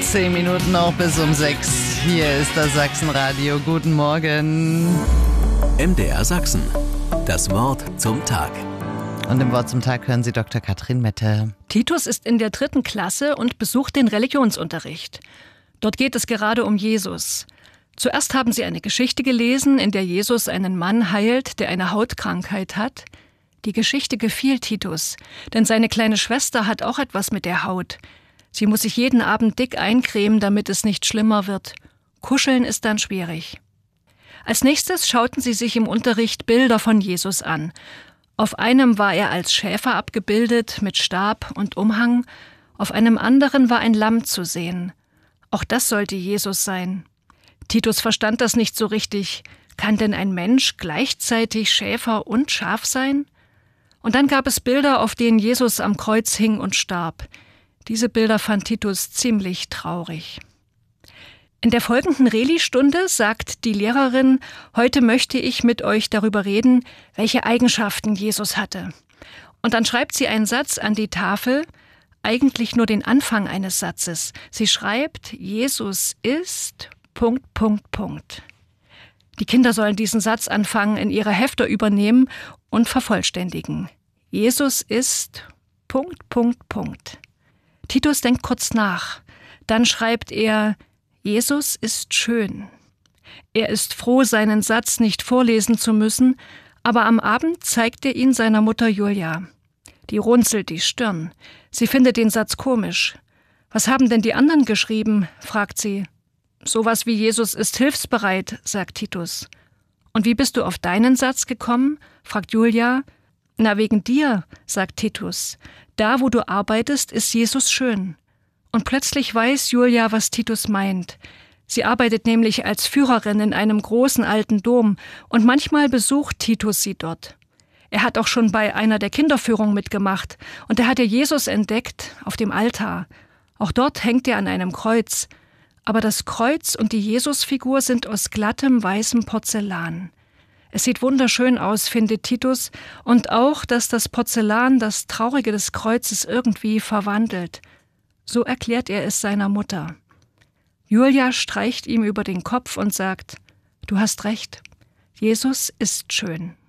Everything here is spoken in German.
10 Minuten auch bis um 6. Hier ist das Sachsenradio. Guten Morgen. MDR Sachsen. Das Wort zum Tag. Und im Wort zum Tag hören Sie Dr. Katrin Mette. Titus ist in der 3. Klasse und besucht den Religionsunterricht. Dort geht es gerade um Jesus. Zuerst haben sie eine Geschichte gelesen, in der Jesus einen Mann heilt, der eine Hautkrankheit hat. Die Geschichte gefiel Titus, denn seine kleine Schwester hat auch etwas mit der Haut. Sie muss sich jeden Abend dick eincremen, damit es nicht schlimmer wird. Kuscheln ist dann schwierig. Als nächstes schauten sie sich im Unterricht Bilder von Jesus an. Auf einem war er als Schäfer abgebildet, mit Stab und Umhang. Auf einem anderen war ein Lamm zu sehen. Auch das sollte Jesus sein. Titus verstand das nicht so richtig. Kann denn ein Mensch gleichzeitig Schäfer und Schaf sein? Und dann gab es Bilder, auf denen Jesus am Kreuz hing und starb. Diese Bilder fand Titus ziemlich traurig. In der folgenden Reli-Stunde sagt die Lehrerin, heute möchte ich mit euch darüber reden, welche Eigenschaften Jesus hatte. Und dann schreibt sie einen Satz an die Tafel, eigentlich nur den Anfang eines Satzes. Sie schreibt, Jesus ist... ... Die Kinder sollen diesen Satz anfangen, in ihre Hefte übernehmen und vervollständigen. Jesus ist... ... Titus denkt kurz nach. Dann schreibt er, Jesus ist schön. Er ist froh, seinen Satz nicht vorlesen zu müssen, aber am Abend zeigt er ihn seiner Mutter Julia. Die runzelt die Stirn. Sie findet den Satz komisch. Was haben denn die anderen geschrieben, fragt sie. Sowas wie Jesus ist hilfsbereit, sagt Titus. Und wie bist du auf deinen Satz gekommen, fragt Julia. Na, wegen dir, sagt Titus. Da, wo du arbeitest, ist Jesus schön. Und plötzlich weiß Julia, was Titus meint. Sie arbeitet nämlich als Führerin in einem großen alten Dom und manchmal besucht Titus sie dort. Er hat auch schon bei einer der Kinderführungen mitgemacht und er hat Jesus entdeckt auf dem Altar. Auch dort hängt er an einem Kreuz. Aber das Kreuz und die Jesusfigur sind aus glattem, weißem Porzellan. Es sieht wunderschön aus, findet Titus, und auch, dass das Porzellan das Traurige des Kreuzes irgendwie verwandelt. So erklärt er es seiner Mutter. Julia streicht ihm über den Kopf und sagt, du hast recht, Jesus ist schön.